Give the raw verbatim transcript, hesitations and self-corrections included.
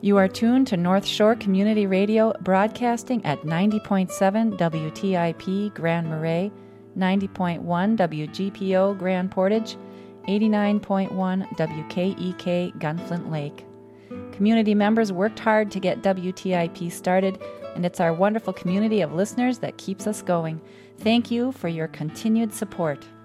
You are tuned to North Shore Community Radio, broadcasting at ninety point seven W T I P Grand Marais, ninety point one W G P O Grand Portage, eighty-nine point one W K E K Gunflint Lake. Community members worked hard to get W T I P started, and it's our wonderful community of listeners that keeps us going. Thank you for your continued support.